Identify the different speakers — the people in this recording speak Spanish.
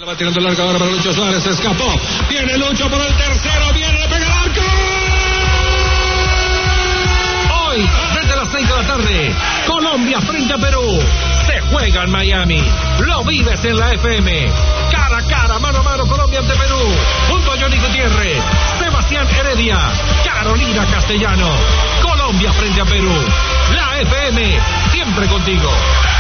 Speaker 1: Va tirando larga ahora para Lucho Suárez, se escapó. Viene Lucho por el tercero, viene, le pega el arco.
Speaker 2: Hoy, desde las 6 de la tarde, Colombia frente a Perú. Se juega en Miami. Lo vives en la FM. Cara a cara, mano a mano, Colombia ante Perú. Junto a Johnny Gutiérrez, Sebastián Heredia, Carolina Castellano. Colombia frente a Perú. La FM, siempre contigo.